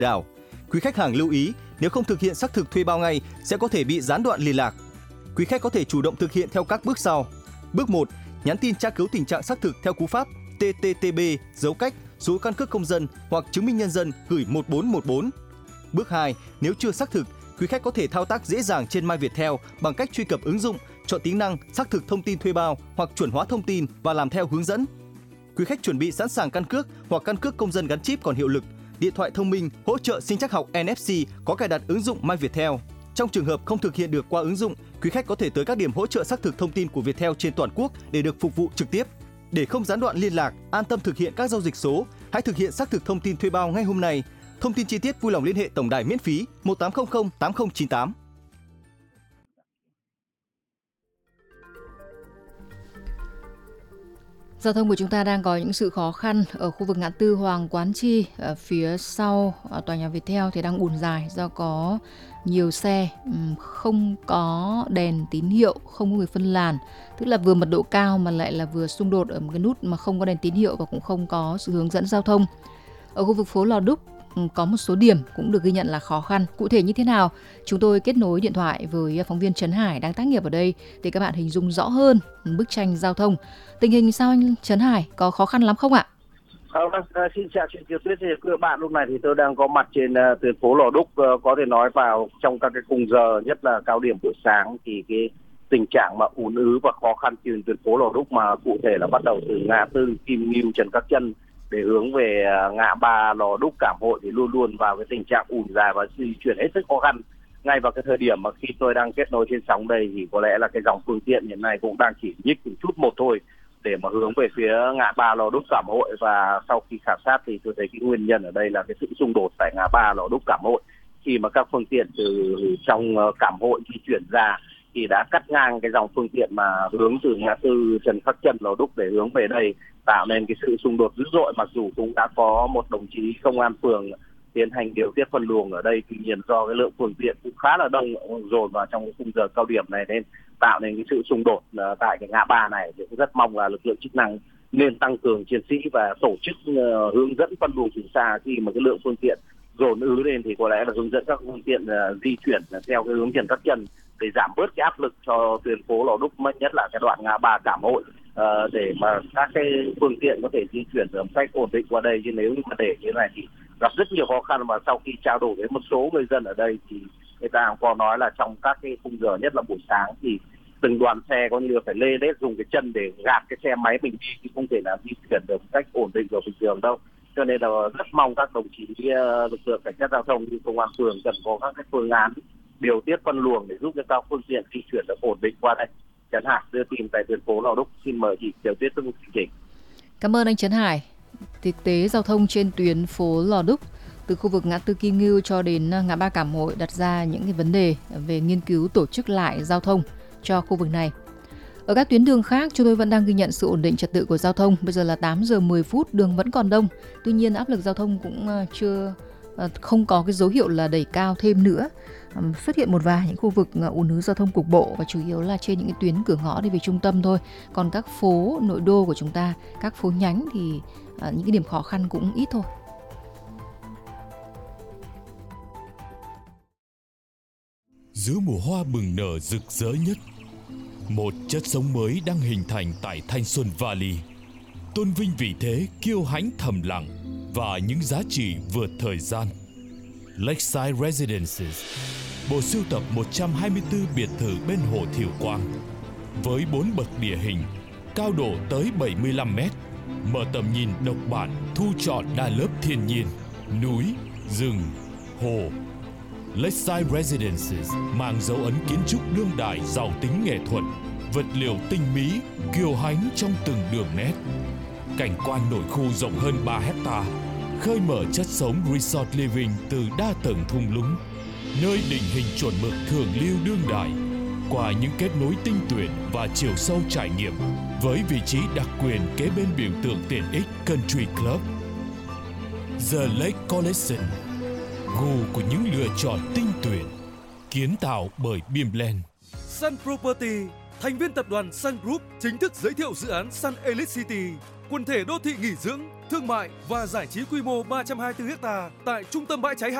đảo. Quý khách hàng lưu ý, nếu không thực hiện xác thực thuê bao ngay sẽ có thể bị gián đoạn liên lạc. Quý khách có thể chủ động thực hiện theo các bước sau. Bước 1. Nhắn tin tra cứu tình trạng xác thực theo cú pháp TTTB dấu cách số căn cước công dân hoặc chứng minh nhân dân gửi 1414. Bước 2. Nếu chưa xác thực, quý khách có thể thao tác dễ dàng trên My Viettel bằng cách truy cập ứng dụng, chọn tính năng xác thực thông tin thuê bao hoặc chuẩn hóa thông tin và làm theo hướng dẫn. Quý khách chuẩn bị sẵn sàng căn cước hoặc căn cước công dân gắn chip còn hiệu lực, điện thoại thông minh hỗ trợ sinh trắc học NFC có cài đặt ứng dụng My Viettel. Trong trường hợp không thực hiện được qua ứng dụng, quý khách có thể tới các điểm hỗ trợ xác thực thông tin của Viettel trên toàn quốc để được phục vụ trực tiếp. Để không gián đoạn liên lạc, an tâm thực hiện các giao dịch số, hãy thực hiện xác thực thông tin thuê bao ngay hôm nay. Thông tin chi tiết vui lòng liên hệ tổng đài miễn phí 1800 8098. Giao thông của chúng ta đang có những sự khó khăn ở khu vực ngã tư Hoàng Quán Chi, ở phía sau tòa nhà Viettel thì đang ùn dài do có nhiều xe không có đèn tín hiệu, không có người phân làn, tức là vừa mật độ cao mà lại là vừa xung đột ở một cái nút mà không có đèn tín hiệu và cũng không có sự hướng dẫn giao thông. Ở khu vực phố Lò Đúc có một số điểm cũng được ghi nhận là khó khăn. Cụ thể như thế nào? Chúng tôi kết nối điện thoại với phóng viên Trấn Hải đang tác nghiệp ở đây để các bạn hình dung rõ hơn bức tranh giao thông. Tình hình sao anh Trấn Hải, có khó khăn lắm không ạ? Xin chào chị Kiều Tuyết, các bạn. Lúc này thì tôi đang có mặt trên tuyến phố Lò Đúc. Có thể nói vào trong các cái khung giờ, nhất là cao điểm buổi sáng, thì cái tình trạng mà ùn ứ và khó khăn trên tuyến phố Lò Đúc, mà cụ thể là bắt đầu từ ngã tư Kim Ngưu Trần Các Chân để hướng về ngã ba Lò Đúc Cảm Hội thì luôn luôn vào cái tình trạng ùn dài và di chuyển hết sức khó khăn. Ngay vào cái thời điểm mà khi tôi đang kết nối trên sóng đây thì có lẽ là cái dòng phương tiện hiện nay cũng đang chỉ nhích một chút một thôi để mà hướng về phía ngã ba Lò Đúc Cảm Hội. Và sau khi khảo sát thì tôi thấy cái nguyên nhân ở đây là cái sự xung đột tại ngã ba Lò Đúc Cảm Hội, khi mà các phương tiện từ trong Cảm Hội di chuyển ra thì đã cắt ngang cái dòng phương tiện mà hướng từ ngã tư Trần Khắc Trân Lò Đúc để hướng về đây, tạo nên cái sự xung đột dữ dội. Mặc dù cũng đã có một đồng chí công an phường tiến hành điều tiết phân luồng ở đây, tuy nhiên do cái lượng phương tiện cũng khá là đông dồn vào trong cái khung giờ cao điểm này nên tạo nên cái sự xung đột tại cái ngã ba này. Thì cũng rất mong là lực lượng chức năng nên tăng cường chiến sĩ và tổ chức hướng dẫn phân luồng từ xa. Khi mà cái lượng phương tiện dồn ứ lên thì có lẽ là hướng dẫn các phương tiện di chuyển theo cái hướng Trần Các Chân để giảm bớt cái áp lực cho tuyến phố Lò Đúc, nhất là cái đoạn ngã ba Cảm Hội, để mà các cái phương tiện có thể di chuyển một cách ổn định qua đây. Chứ nếu như mà để như thế này thì gặp rất nhiều khó khăn. Và sau khi trao đổi với một số người dân ở đây thì người ta cũng có nói là trong các cái khung giờ, nhất là buổi sáng, thì từng đoàn xe có như phải lê đết dùng cái chân để gạt cái xe máy mình đi, chứ không thể nào di chuyển được một cách ổn định và bình thường đâu. Cho nên là rất mong các đồng chí lực lượng cảnh sát giao thông như công an phường cần có các cái phương án điều tiết phân luồng để giúp cho các phương tiện di chuyển được ổn định qua đây. Trấn Hải đưa tin tại tuyến phố Lò Đúc. Xin mời chị Kiều Tuyết tiếp tục chương trình. Cảm ơn anh Trấn Hải. Thực tế giao thông trên tuyến phố Lò Đúc từ khu vực ngã tư Kim Ngưu cho đến ngã ba Cảm Hội đặt ra những cái vấn đề về nghiên cứu tổ chức lại giao thông cho khu vực này. Ở các tuyến đường khác, chúng tôi vẫn đang ghi nhận sự ổn định trật tự của giao thông. Bây giờ là 8 giờ 10 phút, đường vẫn còn đông. Tuy nhiên áp lực giao thông cũng không có cái dấu hiệu là đẩy cao thêm nữa. Xuất hiện một vài những khu vực ùn ứ giao thông cục bộ và chủ yếu là trên những cái tuyến cửa ngõ đi về trung tâm thôi. Còn các phố nội đô của chúng ta, các phố nhánh thì những cái điểm khó khăn cũng ít thôi. Giữa mùa hoa bừng nở rực rỡ nhất, một chất sống mới đang hình thành tại Thanh Xuân Valley, tôn vinh vị thế kiêu hãnh thầm lặng và những giá trị vượt thời gian. Lakeside Residences, bộ sưu tập 124 biệt thự bên hồ Thiều Quang, với 4 bậc địa hình, cao độ tới 75 mét, mở tầm nhìn độc bản, thu trọn đa lớp thiên nhiên, núi, rừng, hồ. Lakeside Residences mang dấu ấn kiến trúc đương đại giàu tính nghệ thuật, vật liệu tinh mỹ, kiêu hãnh trong từng đường nét. Cảnh quan nội khu rộng hơn 3 hecta, khơi mở chất sống resort living từ đa tầng thung lũng, nơi định hình chuẩn mực thường lưu đương đại, qua những kết nối tinh tuyển và chiều sâu trải nghiệm, với vị trí đặc quyền kế bên biểu tượng tiện ích Country Club. The Lake Collection, gu của những lựa chọn tinh tuyển, kiến tạo bởi Bimland. Sun Property, thành viên tập đoàn Sun Group, chính thức giới thiệu dự án Sun Elite City. quần thể đô thị nghỉ dưỡng, thương mại và giải trí quy mô 324 ha tại trung tâm bãi cháy